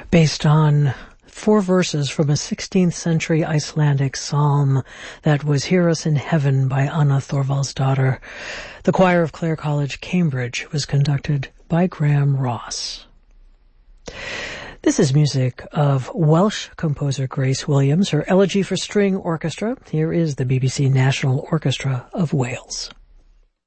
based on 4 verses from a 16th century Icelandic psalm that was Hear Us in Heaven by Anna Thorvaldsdottir. The choir of Clare College, Cambridge, was conducted by Graham Ross. This is music of Welsh composer Grace Williams, her Elegy for String Orchestra. Here is the BBC National Orchestra of Wales.